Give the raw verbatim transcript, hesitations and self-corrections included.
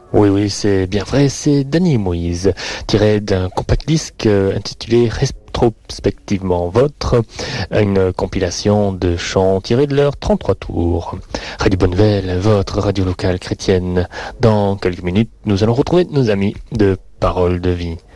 Oui, oui, c'est bien vrai, c'est Danny Moïse, tiré d'un compact disque intitulé Rétrospectivement Votre, une compilation de chants tirés de leurs trente-trois tours. Radio Bonne Nouvelle, votre radio locale chrétienne. Dans quelques minutes, nous allons retrouver nos amis de Parole de Vie.